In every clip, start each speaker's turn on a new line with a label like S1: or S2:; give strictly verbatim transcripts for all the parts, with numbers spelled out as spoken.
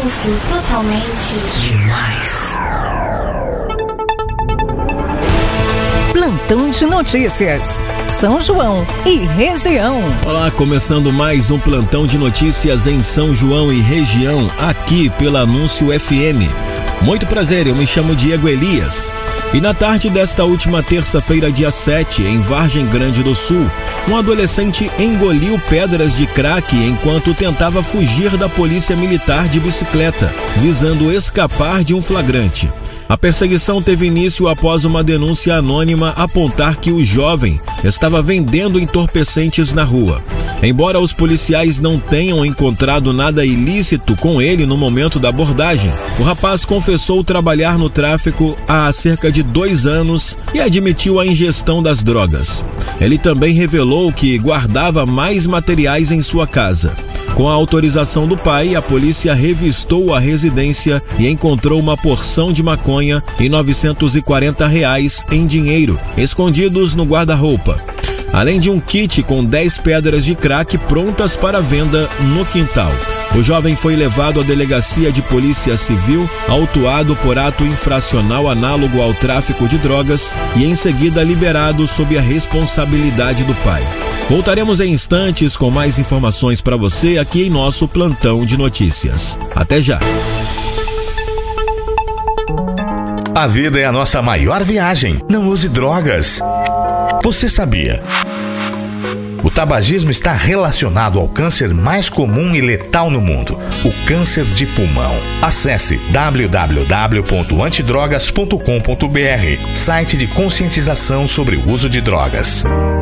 S1: silêncio totalmente
S2: demais.
S3: Plantão de notícias, São João e região.
S4: Olá, começando mais um plantão de notícias em São João e região, aqui pela Anúncio F M. Muito prazer, eu me chamo Diego Elias. E na tarde desta última terça-feira, dia sete, em Vargem Grande do Sul, um adolescente engoliu pedras de crack enquanto tentava fugir da polícia militar de bicicleta, visando escapar de um flagrante. A perseguição teve início após uma denúncia anônima apontar que o jovem estava vendendo entorpecentes na rua. Embora os policiais não tenham encontrado nada ilícito com ele no momento da abordagem, o rapaz confessou trabalhar no tráfico há cerca de dois anos e admitiu a ingestão das drogas. Ele também revelou que guardava mais materiais em sua casa. Com a autorização do pai, a polícia revistou a residência e encontrou uma porção de maconha e novecentos e quarenta reais em dinheiro, escondidos no guarda-roupa, além de um kit com dez pedras de crack prontas para venda no quintal. O jovem foi levado à delegacia de polícia civil, autuado por ato infracional análogo ao tráfico de drogas e em seguida liberado sob a responsabilidade do pai. Voltaremos em instantes com mais informações para você aqui em nosso plantão de notícias. Até já!
S5: A vida é a nossa maior viagem. Não use drogas. Você sabia? O tabagismo está relacionado ao câncer mais comum e letal no mundo, o câncer de pulmão. Acesse w w w ponto antidrogas ponto com ponto b r, site de conscientização sobre o uso de drogas.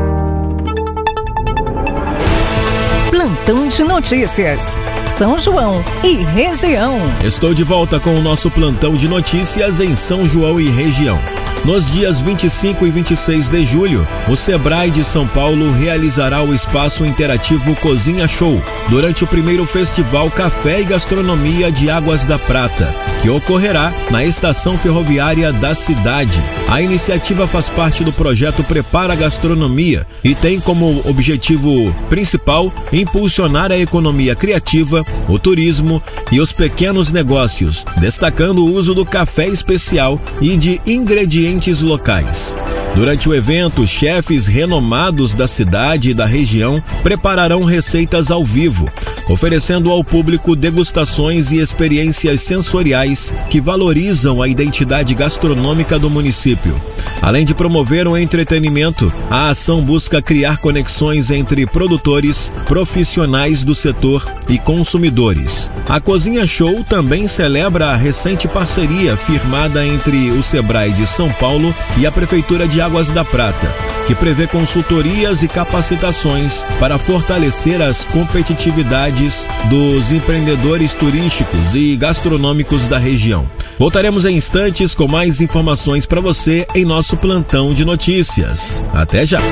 S3: Plantão de notícias, São João e região.
S4: Estou de volta com o nosso plantão de notícias em São João e região. Nos dias vinte e cinco e vinte e seis de julho, o Sebrae de São Paulo realizará o espaço interativo Cozinha Show, durante o primeiro Festival Café e Gastronomia de Águas da Prata, que ocorrerá na estação ferroviária da cidade. A iniciativa faz parte do projeto Prepara Gastronomia e tem como objetivo principal impulsionar a economia criativa, o turismo e os pequenos negócios, destacando o uso do café especial e de ingredientes locais. Durante o evento, chefes renomados da cidade e da região prepararão receitas ao vivo, oferecendo ao público degustações e experiências sensoriais que valorizam a identidade gastronômica do município. Além de promover o entretenimento, a ação busca criar conexões entre produtores, profissionais do setor e consumidores. A Cozinha Show também celebra a recente parceria firmada entre o Sebrae de São Paulo e a Prefeitura de Águas da Prata, que prevê consultorias e capacitações para fortalecer as competitividades dos empreendedores turísticos e gastronômicos da região. Voltaremos em instantes com mais informações para você em nosso plantão de notícias. Até já!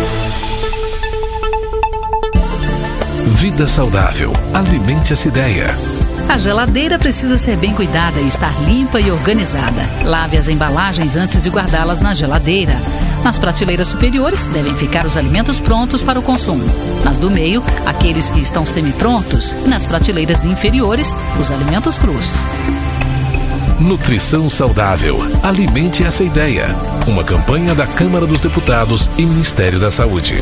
S6: Vida saudável. Alimente essa ideia.
S7: A geladeira precisa ser bem cuidada e estar limpa e organizada. Lave as embalagens antes de guardá-las na geladeira. Nas prateleiras superiores devem ficar os alimentos prontos para o consumo. Nas do meio, aqueles que estão semi-prontos. E nas prateleiras inferiores, os alimentos crus.
S6: Nutrição saudável. Alimente essa ideia. Uma campanha da Câmara dos Deputados e Ministério da Saúde.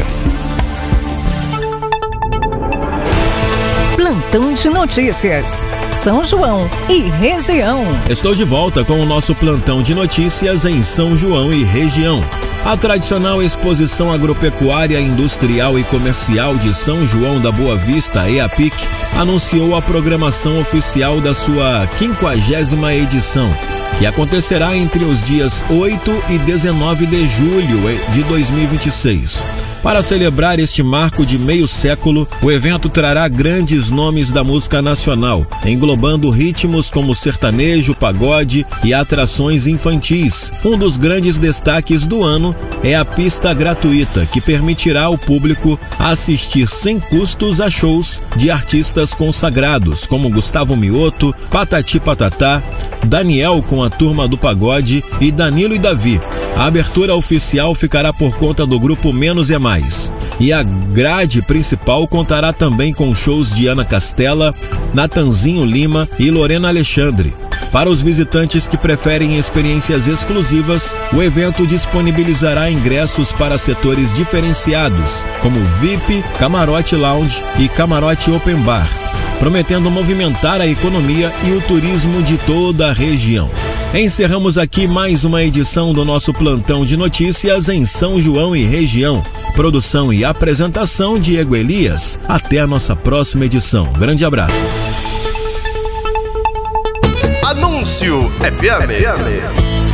S3: Plantão de notícias, São João e região.
S4: Estou de volta com o nosso plantão de notícias em São João e região. A tradicional Exposição Agropecuária, Industrial e Comercial de São João da Boa Vista, EAPIC, anunciou a programação oficial da sua quinquagésima edição, que acontecerá entre os dias oito e dezenove de julho de dois mil e vinte e seis. Para celebrar este marco de meio século, o evento trará grandes nomes da música nacional, englobando ritmos como sertanejo, pagode e atrações infantis. Um dos grandes destaques do ano é a pista gratuita, que permitirá ao público assistir sem custos a shows de artistas consagrados, como Gustavo Mioto, Patati Patatá, Daniel com a Turma do Pagode e Danilo e Davi. A abertura oficial ficará por conta do grupo Menos é Mais. E a grade principal contará também com shows de Ana Castela, Natanzinho Lima e Lorena Alexandre. Para os visitantes que preferem experiências exclusivas, o evento disponibilizará ingressos para setores diferenciados, como V I P, Camarote Lounge e Camarote Open Bar, prometendo movimentar a economia e o turismo de toda a região. Encerramos aqui mais uma edição do nosso Plantão de Notícias em São João e região. Produção e apresentação Diego Elias. Até a nossa próxima edição. Grande abraço.
S2: Anúncio F M.